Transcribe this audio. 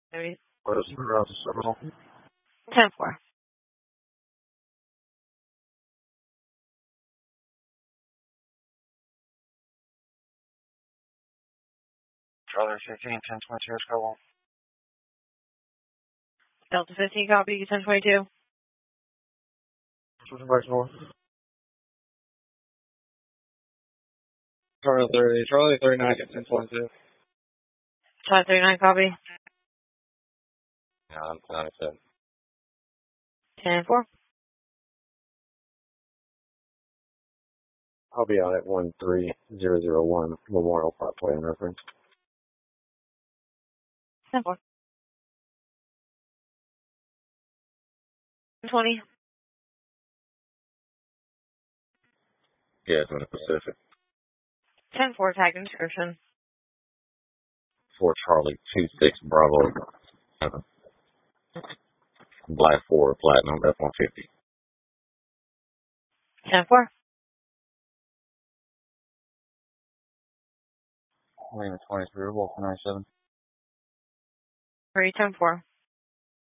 Maybe What is the route to Seminole? 10-4. Charlie 15, 1022, Chicago. Delta 15, copy, 1022. Switching back north. Charlie 30, Charlie 39, get 1022. Charlie 39, copy. Yeah, I'm 97. 10-4. I'll be out at 13001 Memorial Parkway in reference. 10-4. 20. Yeah, it's in the Pacific. 10-4, tag and description. 4 Charlie 26 Bravo. Black 4 Platinum F-150. 10-4. Lima 23, Wolf 97. 3, 10-4.